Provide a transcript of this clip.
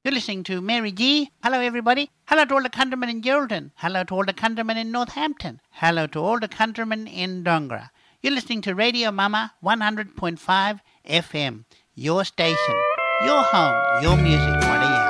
You're listening to Mary G. Hello, everybody. Hello to all the countrymen in Geraldton. Hello to all the countrymen in Northampton. Hello to all the countrymen in Dongra. You're listening to Radio Mama 100.5 FM. Your station, your home, your music. What are you?